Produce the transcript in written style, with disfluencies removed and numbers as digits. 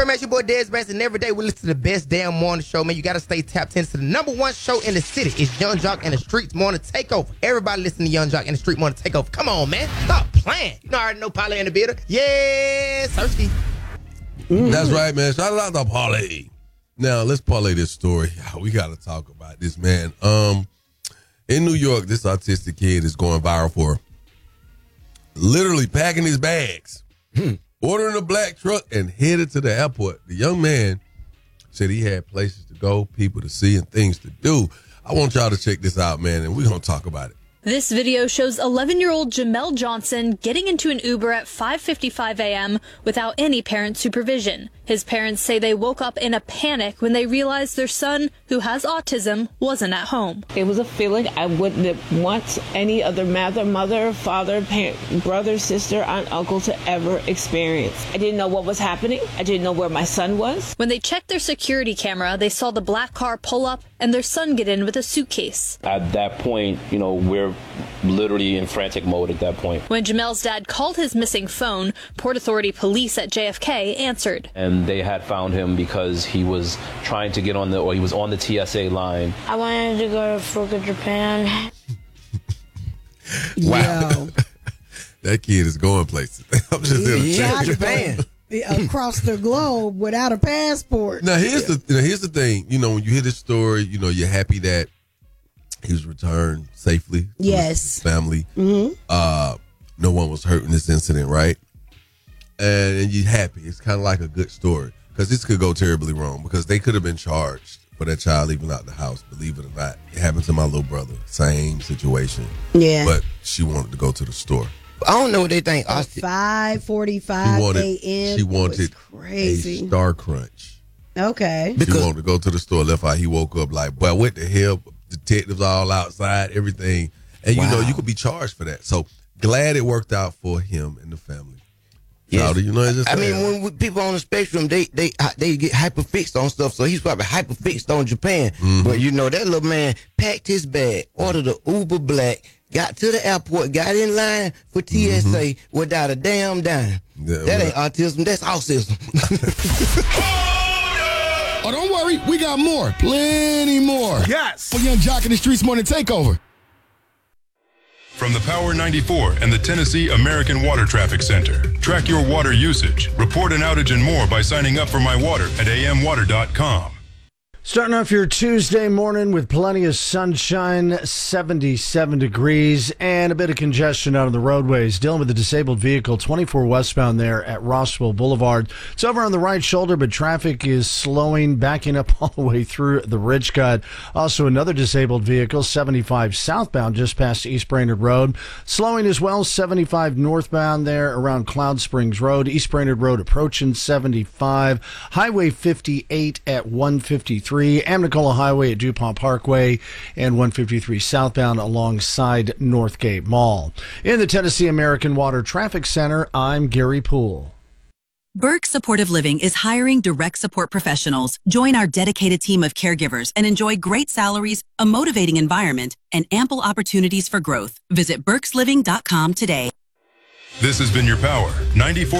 sir, man, it's your boy Dez Branson, and every day we listen to the best damn morning show, man. You got to stay tapped into the number one show in the city. It's Young Jock and the Streets Morning Takeover. Everybody listen to Young Jock and the Street Morning Takeover. Come on, man. Stop playing. You know I already know Parlay in the building. Yeah, Sirski. That's right, man. Shout out to Parlay. Now, let's parlay this story. We got to talk about this, man. In New York, this autistic kid is going viral for literally packing his bags, ordering a black truck, and headed to the airport. The young man said he had places to go, people to see, and things to do. I want y'all to check this out, man, and we're going to talk about it. This video shows 11-year-old Jamel Johnson getting into an Uber at 5:55 a.m. without any parent supervision. His parents say they woke up in a panic when they realized their son, who has autism, wasn't at home. It was a feeling I wouldn't want any other mother, father, parent, brother, sister, aunt, uncle to ever experience. I didn't know what was happening. I didn't know where my son was. When they checked their security camera, they saw the black car pull up and their son get in with a suitcase. At that point, we're literally in frantic mode at that point. When Jamel's dad called his missing phone, Port Authority police at JFK answered. And they had found him because he was trying to get on he was on the TSA line. I wanted to go to Fukuoka, Japan. Wow. That kid is going places. I'm just in Japan. Across the globe without a passport. Now, here's the thing. When you hear this story, you're happy that he was returned safely to his family. Mm-hmm. No one was hurt in this incident, right? And you're happy. It's kind of like a good story because this could go terribly wrong because they could have been charged for that child leaving out the house, believe it or not. It happened to my little brother. Same situation. Yeah. But she wanted to go to the store. I don't know what they think. 5:45 a.m. She wanted crazy. a Star Crunch. Okay. She wanted to go to the store. Left out. He woke up like, boy, what the hell? Detectives all outside, everything. And, you could be charged for that. So, glad it worked out for him and the family. Yes. I mean, when people on the spectrum, they get hyperfixed on stuff. So he's probably hyperfixed on Japan. Mm-hmm. But that little man packed his bag, ordered an Uber Black, got to the airport, got in line for TSA without a damn dime. That ain't autism, that's autism. Oh, don't worry, we got more, plenty more. Yes. For Young Jock and the Streets Morning Takeover. From the Power 94 and the Tennessee American Water Traffic Center. Track your water usage, report an outage and more by signing up for My Water at amwater.com. Starting off your Tuesday morning with plenty of sunshine, 77 degrees, and a bit of congestion out on the roadways. Dealing with a disabled vehicle, 24 westbound there at Rossville Boulevard. It's over on the right shoulder, but traffic is slowing, backing up all the way through the Ridge Cut. Also, another disabled vehicle, 75 southbound, just past East Brainerd Road. Slowing as well, 75 northbound there around Cloud Springs Road. East Brainerd Road approaching 75. Highway 58 at 153. Amnicola Highway at DuPont Parkway and 153 southbound alongside Northgate Mall. In the Tennessee American Water Traffic Center, I'm Gary Poole. Burke Supportive Living is hiring direct support professionals. Join our dedicated team of caregivers and enjoy great salaries, a motivating environment, and ample opportunities for growth. Visit burkesliving.com today. This has been your Power 94.